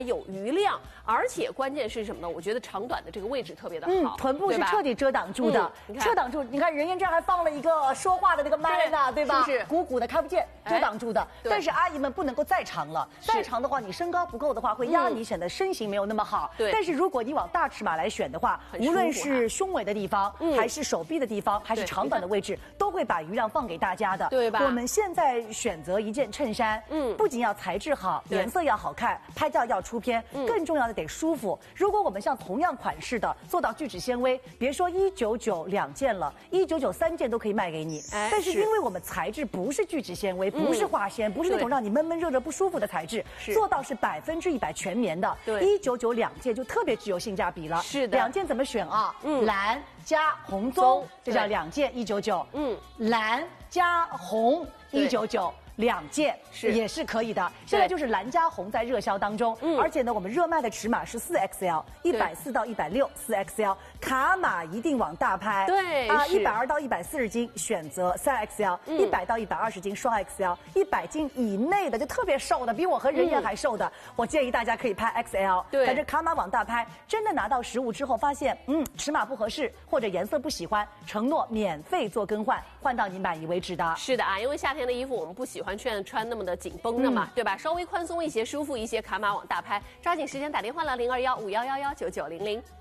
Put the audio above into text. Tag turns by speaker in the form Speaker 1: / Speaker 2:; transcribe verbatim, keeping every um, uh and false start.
Speaker 1: 有余量，而且关键是什么呢？我觉得长短的这个位置特别的好，
Speaker 2: 嗯，臀部是彻底遮挡住的，
Speaker 1: 嗯、
Speaker 2: 遮挡住。你看人家这儿还放了一个说话的那个麦呢，对吧？
Speaker 1: 是不是
Speaker 2: 鼓鼓的看不见，遮挡住的。
Speaker 1: 哎、
Speaker 2: 但是阿姨们不能够再长了，再长的话，你身高不够的话，会压你，显得身形没有那么好。
Speaker 1: 对。
Speaker 2: 但是如果你往大尺码来选的话，无论是胸围的地方，嗯、还是手臂的地方，还是长短的位置，都会把余量放给大家的，
Speaker 1: 对吧？
Speaker 2: 我们现在选择一件衬衫，嗯，不仅要材质好，颜色要好看，拍照要出片，嗯、更重要的得舒服。如果我们像同样款式的做到聚酯纤维，别说一九九两件了，一九九三件都可以卖给你。哎，但是因为我们材质不是聚酯纤维，不是化纤，不是那种让你闷闷热热不舒服的材质，做到是百分之一百全棉的，对，一九九两件就特别具有性价比了。
Speaker 1: 是的，
Speaker 2: 两件怎么选啊？嗯，蓝加红棕，这叫两件一九九。嗯，蓝加红一九九。两件是也是可以的，现在就是蓝加红在热销当中，嗯，而且呢，我们热卖的尺码是四 X L， 一百四到一百六，四 X L， 卡码一定往大拍，
Speaker 1: 对
Speaker 2: 啊，一百二到一百四十斤选择三 X L， 一百到一百二十斤双 X L， 一百斤以内的就特别瘦的，比我和人燕还瘦的，嗯、我建议大家可以拍 X L， 对，反正卡码往大拍，真的拿到实物之后发现，嗯，尺码不合适或者颜色不喜欢，承诺免费做更换，换到你满意为止的。
Speaker 1: 是的啊，因为夏天的衣服我们不喜欢穿穿那么的紧绷的嘛，嗯、对吧？稍微宽松一些，舒服一些，卡码往大拍，抓紧时间打电话了零二幺五幺幺幺九九零零。